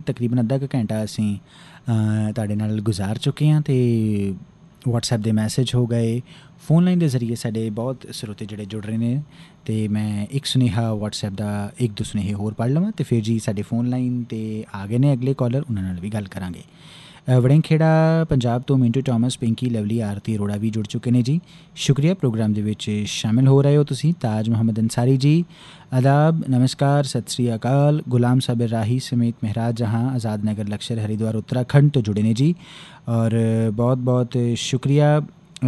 ਤਕਰੀਬਨ ਅੱਧਾ ਕੁ ਘੰਟਾ ਅਸੀਂ ਤੁਹਾਡੇ ਨਾਲ ਗੁਜ਼ਾਰ ਚੁੱਕੇ ਹਾਂ ਅਤੇ ਵਟਸਐਪ ਦੇ ਮੈਸੇਜ ਹੋ ਗਏ, ਫੋਨ ਲਾਈਨ ਦੇ ਜ਼ਰੀਏ ਸਾਡੇ ਬਹੁਤ ਸਰੋਤੇ ਜਿਹੜੇ ਜੁੜ ਰਹੇ ਨੇ ਅਤੇ ਮੈਂ ਇੱਕ ਸੁਨੇਹਾ ਵਟਸਐਪ ਦਾ ਇੱਕ ਦੋ ਸੁਨੇਹੇ ਹੋਰ ਪੜ੍ਹ ਲਵਾਂ ਅਤੇ ਫਿਰ ਜੀ ਸਾਡੇ ਫੋਨ ਲਾਈਨ 'ਤੇ ਆ ਗਏ ਨੇ ਅਗਲੇ ਕਾਲਰ, ਉਹਨਾਂ ਨਾਲ ਵੀ ਗੱਲ ਕਰਾਂਗੇ। ਵੜਿੰਗਖੇੜਾ ਪੰਜਾਬ ਤੋਂ ਮਿੰਟੂ ਥੋਮਸ, ਪਿੰਕੀ, ਲਵਲੀ, ਆਰਤੀ ਅਰੋੜਾ ਵੀ ਜੁੜ ਚੁੱਕੇ ਨੇ ਜੀ, ਸ਼ੁਕਰੀਆ ਪ੍ਰੋਗਰਾਮ ਦੇ ਵਿੱਚ ਸ਼ਾਮਿਲ ਹੋ ਰਹੇ ਹੋ ਤੁਸੀਂ। ਤਾਜ ਮੁਹੰਮਦ ਅੰਸਾਰੀ ਜੀ, ਆਦਾਬ, ਨਮਸਕਾਰ, ਸਤਿ ਸ਼੍ਰੀ ਅਕਾਲ। ਗੁਲਾਮ ਸਾਬਿਰ ਰਾਹੀ ਸਮੇਤ ਮਹਿਰਾਜ ਜਹਾਂ, ਆਜ਼ਾਦ ਨਗਰ, ਲਕਸ਼ਰ, ਹਰਿਦੁਆਰ, ਉੱਤਰਾਖੰਡ ਤੋਂ ਜੁੜੇ ਨੇ ਜੀ, ਔਰ ਬਹੁਤ ਬਹੁਤ ਸ਼ੁਕਰੀਆ